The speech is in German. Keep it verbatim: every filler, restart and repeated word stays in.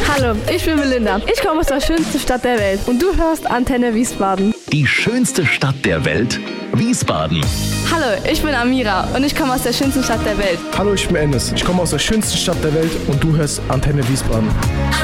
Hallo, ich bin Melinda. Ich komme aus der schönsten Stadt der Welt und du hörst Antenne Wiesbaden. Die schönste Stadt der Welt? Wiesbaden. Hallo, ich bin Amira und ich komme aus der schönsten Stadt der Welt. Hallo, ich bin Enes. Ich komme aus der schönsten Stadt der Welt und du hörst Antenne Wiesbaden.